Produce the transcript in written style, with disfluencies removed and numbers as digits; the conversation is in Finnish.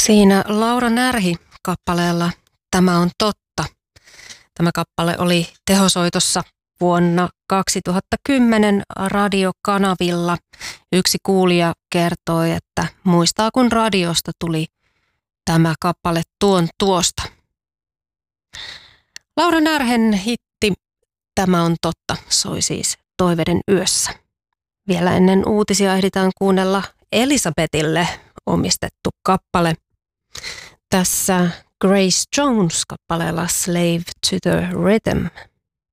Siinä Laura Närhi kappaleella Tämä on totta. Tämä kappale oli tehosoitossa vuonna 2010 radiokanavilla. Yksi kuulija kertoi, että muistaa kun radiosta tuli tämä kappale tuon tuosta. Laura Närhen hitti Tämä on totta soi siis Toiveiden yössä. Vielä ennen uutisia ehditään kuunnella Elisabetille omistettu kappale. Tässä Grace Jones kappaleella Slave to the Rhythm.